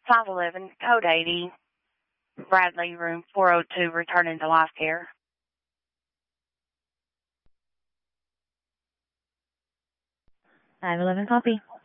511, code 80, Bradley, room 402, returning to life care. 511, copy.